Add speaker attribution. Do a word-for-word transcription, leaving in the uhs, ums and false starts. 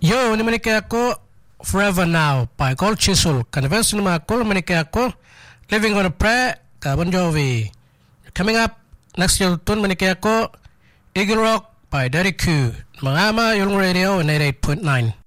Speaker 1: Yo, ni menikah aku Forever Now by Gold Chisel. Kan versi nama aku menikah aku Living on a Prayer ka Bon Jovi. Coming up next year tun menikah aku Eagle Rock by Derek Q. Mangama yung radio ninety-eight point nine.